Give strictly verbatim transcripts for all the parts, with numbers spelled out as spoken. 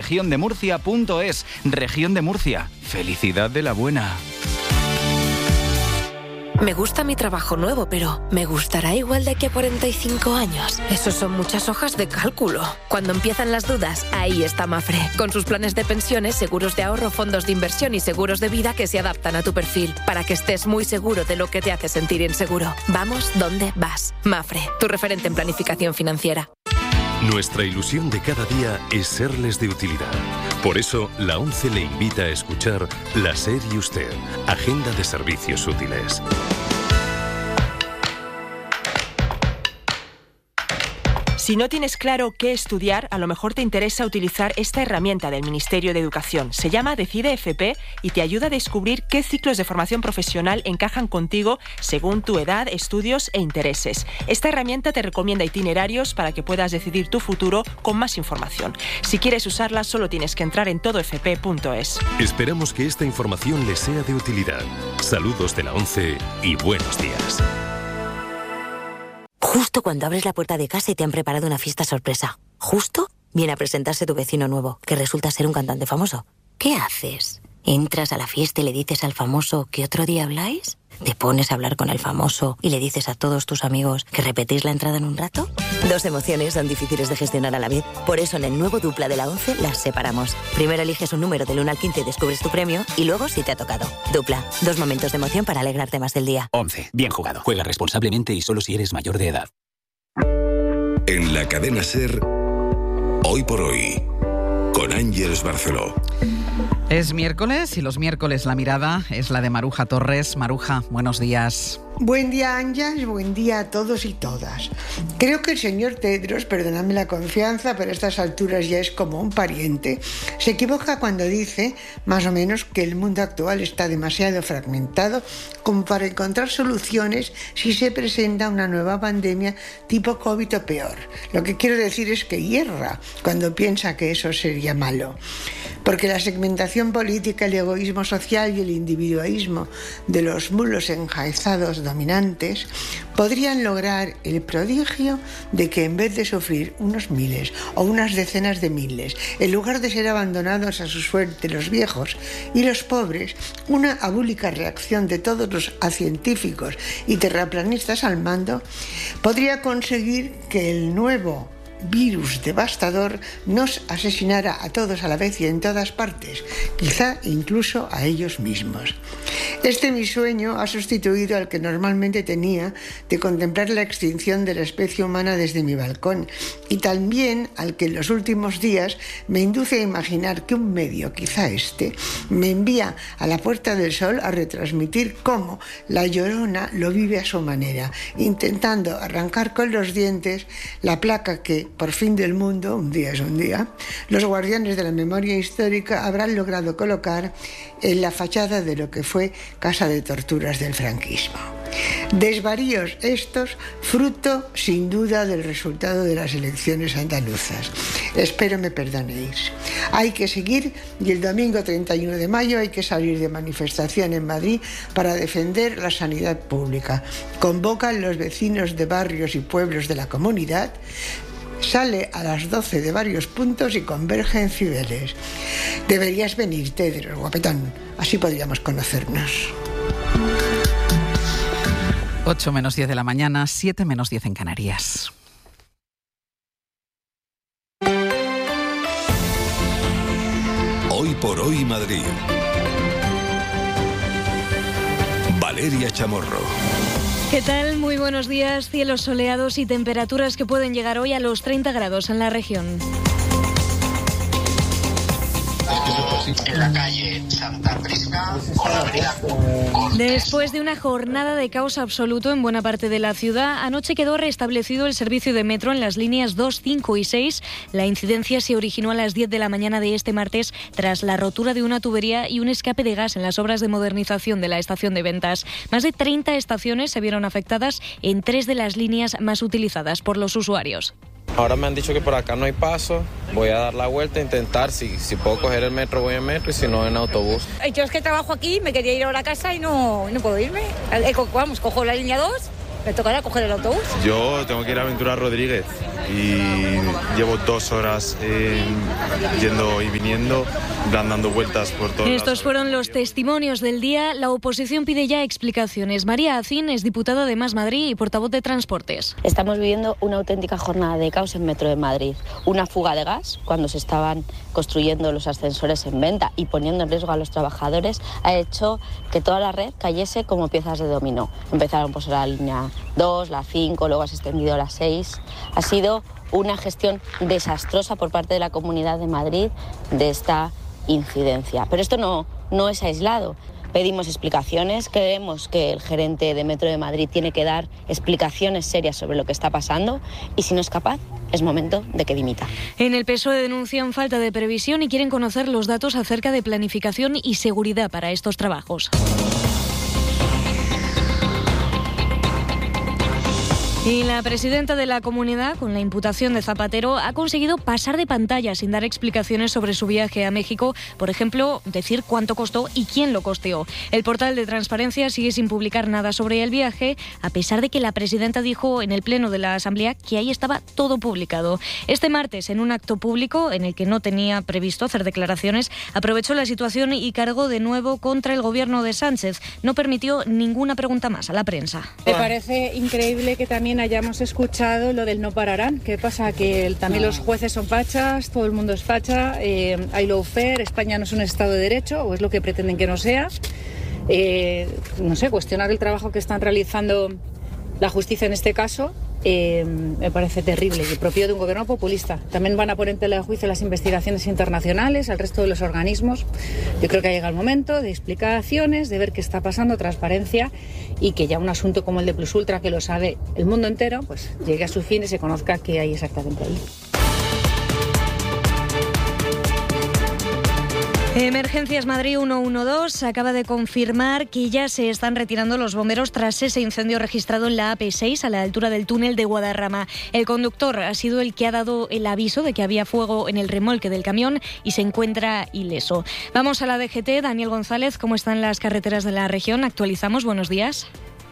región de murcia punto es. Región de Murcia. Felicidad de la buena. Me gusta mi trabajo nuevo, pero ¿me gustará igual de aquí a cuarenta y cinco años? Eso son muchas hojas de cálculo. Cuando empiezan las dudas, ahí está Mafre. Con sus planes de pensiones, seguros de ahorro, fondos de inversión y seguros de vida que se adaptan a tu perfil, para que estés muy seguro de lo que te hace sentir inseguro. Vamos donde vas. Mafre, tu referente en planificación financiera. Nuestra ilusión de cada día es serles de utilidad. Por eso, la ONCE le invita a escuchar La SER y Usted, Agenda de Servicios Útiles. Si no tienes claro qué estudiar, a lo mejor te interesa utilizar esta herramienta del Ministerio de Educación. Se llama Decide F P y te ayuda a descubrir qué ciclos de formación profesional encajan contigo según tu edad, estudios e intereses. Esta herramienta te recomienda itinerarios para que puedas decidir tu futuro con más información. Si quieres usarla, solo tienes que entrar en todo f p punto es. Esperamos que esta información les sea de utilidad. Saludos de la ONCE y buenos días. Justo cuando abres la puerta de casa y te han preparado una fiesta sorpresa. Justo viene a presentarse tu vecino nuevo, que resulta ser un cantante famoso. ¿Qué haces? ¿Entras a la fiesta y le dices al famoso que otro día habláis? ¿Te pones a hablar con el famoso y le dices a todos tus amigos que repetís la entrada en un rato? Dos emociones son difíciles de gestionar a la vez. Por eso en el nuevo Dupla de la ONCE las separamos. Primero eliges un número del uno al quince y descubres tu premio, y luego si te ha tocado. Dupla, dos momentos de emoción para alegrarte más del día. ONCE, bien jugado. Juega responsablemente y solo si eres mayor de edad. En la cadena SER, Hoy por Hoy, con Ángeles Barceló. Es miércoles y los miércoles la mirada es la de Maruja Torres. Maruja, buenos días. Buen día, Ángeles, buen día a todos y todas. Creo que el señor Tedros, perdonadme la confianza, pero a estas alturas ya es como un pariente, se equivoca cuando dice, más o menos, que el mundo actual está demasiado fragmentado como para encontrar soluciones si se presenta una nueva pandemia tipo COVID o peor. Lo que quiero decir es que hierra cuando piensa que eso sería malo. Porque la segmentación política, el egoísmo social y el individualismo de los mulos enjaizados dominantes podrían lograr el prodigio de que en vez de sufrir unos miles o unas decenas de miles, en lugar de ser abandonados a su suerte los viejos y los pobres, una abúlica reacción de todos los acientíficos y terraplanistas al mando podría conseguir que el nuevo virus devastador nos asesinara a todos a la vez y en todas partes, quizá incluso a ellos mismos. Este mi sueño ha sustituido al que normalmente tenía de contemplar la extinción de la especie humana desde mi balcón, y también al que en los últimos días me induce a imaginar que un medio, quizá este, me envía a la Puerta del Sol a retransmitir cómo la Llorona lo vive a su manera, intentando arrancar con los dientes la placa que, por fin del mundo, un día es un día, los guardianes de la memoria histórica habrán logrado colocar en la fachada de lo que fue casa de torturas del franquismo. Desvaríos estos, fruto sin duda del resultado de las elecciones andaluzas. Espero me perdonéis. Hay que seguir y el domingo treinta y uno de mayo hay que salir de manifestación en Madrid para defender la sanidad pública. Convocan los vecinos de barrios y pueblos de la comunidad. Sale a las doce de varios puntos y converge en Cibeles. Deberías venir, Tedros, guapetón. Así podríamos conocernos. ocho menos diez de la mañana, siete menos diez en Canarias. Hoy por Hoy Madrid. Valeria Chamorro. ¿Qué tal? Muy buenos días. Cielos soleados y temperaturas que pueden llegar hoy a los treinta grados en la región. En la calle Santa Prisca, con la avenida Después de una jornada de caos absoluto en buena parte de la ciudad, anoche quedó restablecido el servicio de metro en las líneas dos, cinco y seis. La incidencia se originó a las diez de la mañana de este martes tras la rotura de una tubería y un escape de gas en las obras de modernización de la estación de Ventas. Más de treinta estaciones se vieron afectadas en tres de las líneas más utilizadas por los usuarios. Ahora me han dicho que por acá no hay paso, voy a dar la vuelta a intentar, si, si puedo coger el metro voy en metro y si no en autobús. Yo es que trabajo aquí, me quería ir ahora a casa y no, no puedo irme. Vamos, cojo la línea dos Me tocará coger el autobús. Yo tengo que ir a Ventura Rodríguez y llevo dos horas eh, yendo y viniendo, dando vueltas por todo. Estos fueron los testimonios del día. La oposición pide ya explicaciones. María Acín es diputada de Más Madrid y portavoz de Transportes. Estamos viviendo una auténtica jornada de caos en Metro de Madrid. Una fuga de gas cuando se estaban construyendo los ascensores en venta y poniendo en riesgo a los trabajadores ha hecho que toda la red cayese como piezas de dominó. Empezaron pues la línea dos, la cinco, luego se ha extendido a la seis. Ha sido una gestión desastrosa por parte de la Comunidad de Madrid de esta incidencia. Pero esto no, no es aislado. Pedimos explicaciones, creemos que el gerente de Metro de Madrid tiene que dar explicaciones serias sobre lo que está pasando y si no es capaz, es momento de que dimita. En el P S O E denuncian falta de previsión y quieren conocer los datos acerca de planificación y seguridad para estos trabajos. Y la presidenta de la comunidad, con la imputación de Zapatero, ha conseguido pasar de pantalla sin dar explicaciones sobre su viaje a México. Por ejemplo, decir cuánto costó y quién lo costeó. El portal de Transparencia sigue sin publicar nada sobre el viaje, a pesar de que la presidenta dijo en el pleno de la Asamblea que ahí estaba todo publicado. Este martes, en un acto público en el que no tenía previsto hacer declaraciones, aprovechó la situación y cargó de nuevo contra el gobierno de Sánchez. No permitió ninguna pregunta más a la prensa. Me parece increíble que también hayamos escuchado lo del no pararán. ¿Qué pasa? Que el, también los jueces son fachas, todo el mundo es facha, eh, hay lawfare, España no es un Estado de Derecho, o es lo que pretenden que no sea. Eh, no sé, cuestionar el trabajo que están realizando la justicia en este caso eh, me parece terrible y propio de un gobierno populista. También van a poner en tela de juicio las investigaciones internacionales, al resto de los organismos. Yo creo que ha llegado el momento de explicaciones, de ver qué está pasando, transparencia y que ya un asunto como el de Plus Ultra, que lo sabe el mundo entero, pues llegue a su fin y se conozca qué hay exactamente ahí. Emergencias Madrid ciento doce acaba de confirmar que ya se están retirando los bomberos tras ese incendio registrado en la A P seis a la altura del túnel de Guadarrama. El conductor ha sido el que ha dado el aviso de que había fuego en el remolque del camión y se encuentra ileso. Vamos a la D G T. Daniel González, ¿cómo están las carreteras de la región? Actualizamos, buenos días.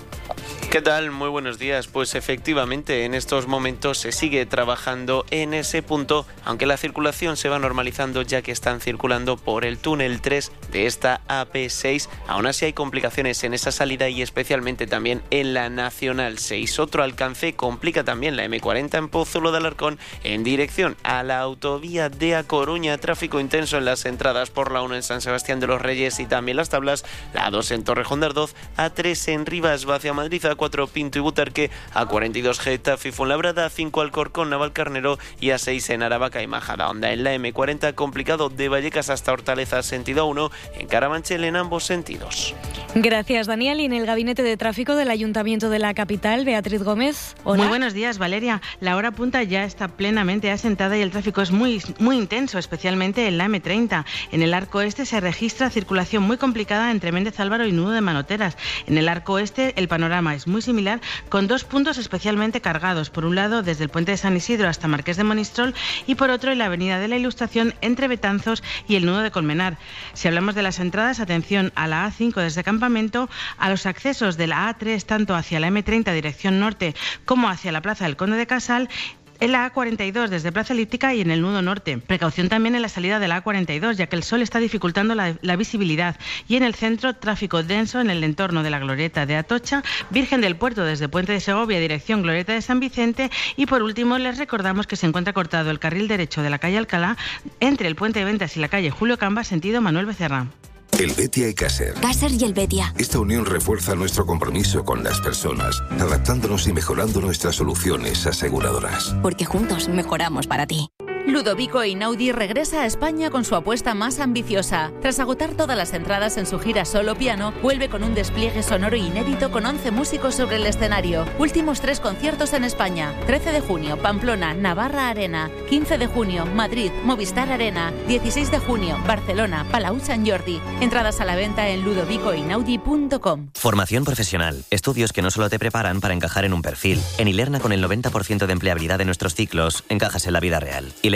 ¿Qué tal? Muy buenos días. Pues efectivamente, en estos momentos se sigue trabajando en ese punto, aunque la circulación se va normalizando ya que están circulando por el túnel tres de esta A P seis. Aún así hay complicaciones en esa salida y especialmente también en la Nacional seis. Otro alcance complica también la eme cuarenta en Pozuelo de Alarcón en dirección a la autovía de A Coruña. Tráfico intenso en las entradas por la uno en San Sebastián de los Reyes y también Las Tablas, la dos en Torrejón de Ardoz, A tres en Rivas hacia Madrid, A cuatro Pinto y Butarque, A cuarenta y dos Getafe y Fuenlabrada, A cinco Alcorcón, Navalcarnero y A seis en Aravaca y Majadahonda. En la eme cuarenta complicado de Vallecas hasta Hortaleza sentido uno, en Carabanchel en ambos sentidos. Gracias, Daniel. Y en el Gabinete de Tráfico del Ayuntamiento de la capital, Beatriz Gómez. Hola. Muy buenos días, Valeria. La hora punta ya está plenamente asentada y el tráfico es muy, muy intenso, especialmente en la eme treinta. En el arco este se registra circulación muy complicada entre Méndez Álvaro y Nudo de Manoteras. En el arco este el panorama es muy similar, con dos puntos especialmente cargados. Por un lado, desde el puente de San Isidro hasta Marqués de Monistrol y por otro en la avenida de la Ilustración entre Betanzos y el nudo de Colmenar. Si hablamos de las entradas, atención a la A cinco desde Campamento, a los accesos de la A tres tanto hacia la eme treinta dirección norte como hacia la Plaza del Conde de Casal, en la A cuarenta y dos desde Plaza Elíptica y en el nudo norte. Precaución también en la salida de la A cuarenta y dos, ya que el sol está dificultando la, la visibilidad. Y en el centro, tráfico denso en el entorno de la Glorieta de Atocha, Virgen del Puerto desde Puente de Segovia, dirección Glorieta de San Vicente. Y por último, les recordamos que se encuentra cortado el carril derecho de la calle Alcalá entre el Puente de Ventas y la calle Julio Camba, sentido Manuel Becerra. Helvetia y Caser. Caser y Helvetia. Esta unión refuerza nuestro compromiso con las personas, adaptándonos y mejorando nuestras soluciones aseguradoras. Porque juntos mejoramos para ti. Ludovico Einaudi regresa a España con su apuesta más ambiciosa. Tras agotar todas las entradas en su gira solo piano, vuelve con un despliegue sonoro inédito con once músicos sobre el escenario. Últimos tres conciertos en España. trece de junio, Pamplona, Navarra Arena. quince de junio, Madrid, Movistar Arena. dieciséis de junio, Barcelona, Palau Sant Jordi. Entradas a la venta en ludovico einaudi punto com. Formación profesional. Estudios que no solo te preparan para encajar en un perfil. En Ilerna, con el noventa por ciento de empleabilidad de nuestros ciclos, encajas en la vida real. Ilerna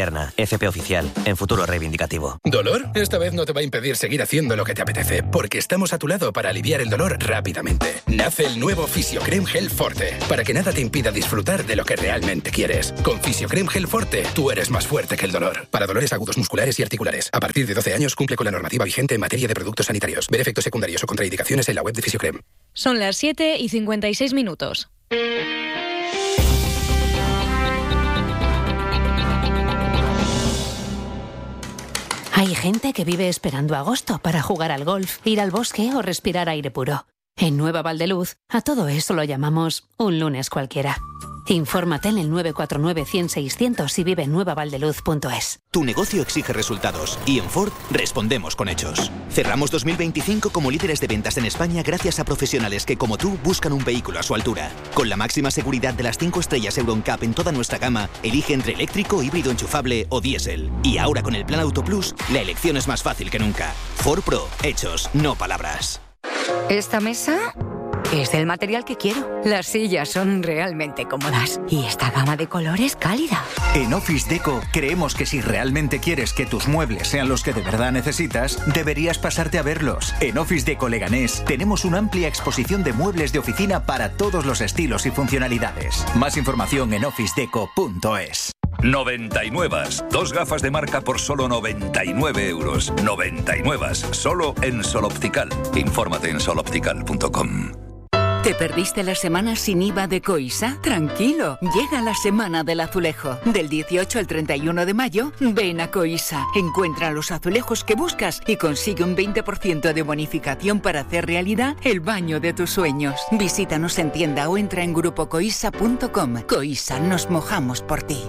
Lerna, F P Oficial, en futuro reivindicativo. ¿Dolor? Esta vez no te va a impedir seguir haciendo lo que te apetece, porque estamos a tu lado para aliviar el dolor rápidamente. Nace el nuevo Fisiocrem Gel Forte, para que nada te impida disfrutar de lo que realmente quieres. Con Fisiocrem Gel Forte, tú eres más fuerte que el dolor. Para dolores agudos musculares y articulares. A partir de doce años cumple con la normativa vigente en materia de productos sanitarios. Ver efectos secundarios o contraindicaciones en la web de Fisiocrem. Son las siete y cincuenta y seis minutos. Hay gente que vive esperando agosto para jugar al golf, ir al bosque o respirar aire puro. En Nueva Valdeluz, a todo eso lo llamamos un lunes cualquiera. Infórmate en el nueve cuatro nueve, cien, seiscientos y vive en nueva valdeluz punto es. Tu negocio exige resultados y en Ford respondemos con hechos. Cerramos dos mil veinticinco como líderes de ventas en España gracias a profesionales que, como tú, buscan un vehículo a su altura. Con la máxima seguridad de las cinco estrellas Euro N C A P en toda nuestra gama, elige entre eléctrico, híbrido enchufable o diésel. Y ahora con el Plan Auto Plus, la elección es más fácil que nunca. Ford Pro, hechos, no palabras. ¿Esta mesa? Es del material que quiero. Las sillas son realmente cómodas y esta gama de colores cálida. En Office Deco creemos que si realmente quieres que tus muebles sean los que de verdad necesitas, deberías pasarte a verlos. En Office Deco Leganés tenemos una amplia exposición de muebles de oficina para todos los estilos y funcionalidades. Más información en office deco punto es. noventa y nueve. Dos gafas de marca por solo noventa y nueve euros. noventa y nueve. Solo en Sol Optical. Infórmate en sol optical punto com. ¿Te perdiste la semana sin I V A de Coisa? Tranquilo, llega la Semana del Azulejo. Del dieciocho al treinta y uno de mayo, ven a Coisa. Encuentra los azulejos que buscas y consigue un veinte por ciento de bonificación para hacer realidad el baño de tus sueños. Visítanos en tienda o entra en grupo coisa punto com. Coisa, nos mojamos por ti.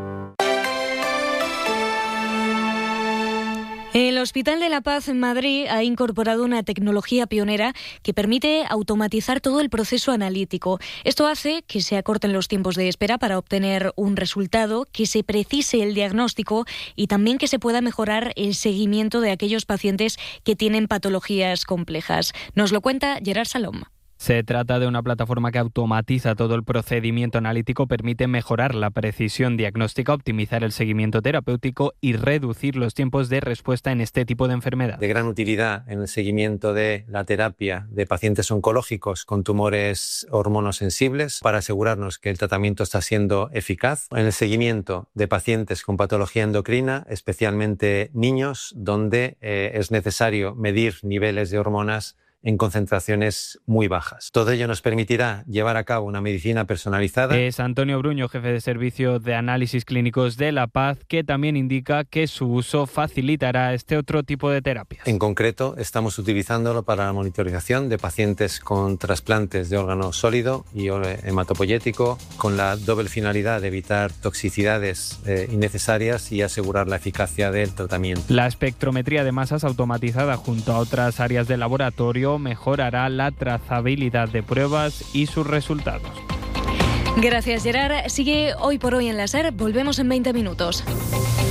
El Hospital de la Paz en Madrid ha incorporado una tecnología pionera que permite automatizar todo el proceso analítico. Esto hace que se acorten los tiempos de espera para obtener un resultado, que se precise el diagnóstico y también que se pueda mejorar el seguimiento de aquellos pacientes que tienen patologías complejas. Nos lo cuenta Gerard Salom. Se trata de una plataforma que automatiza todo el procedimiento analítico, permite mejorar la precisión diagnóstica, optimizar el seguimiento terapéutico y reducir los tiempos de respuesta en este tipo de enfermedad. De gran utilidad en el seguimiento de la terapia de pacientes oncológicos con tumores hormonosensibles para asegurarnos que el tratamiento está siendo eficaz. En el seguimiento de pacientes con patología endocrina, especialmente niños, donde eh, es necesario medir niveles de hormonas en concentraciones muy bajas. Todo ello nos permitirá llevar a cabo una medicina personalizada. Es Antonio Bruño, jefe de servicio de análisis clínicos de La Paz, que también indica que su uso facilitará este otro tipo de terapias. En concreto, estamos utilizándolo para la monitorización de pacientes con trasplantes de órgano sólido y hematopoyético, con la doble finalidad de evitar toxicidades eh, innecesarias y asegurar la eficacia del tratamiento. La espectrometría de masas automatizada junto a otras áreas de laboratorio mejorará la trazabilidad de pruebas y sus resultados. Gracias, Gerard. Sigue Hoy por Hoy en la SER. Volvemos en veinte minutos.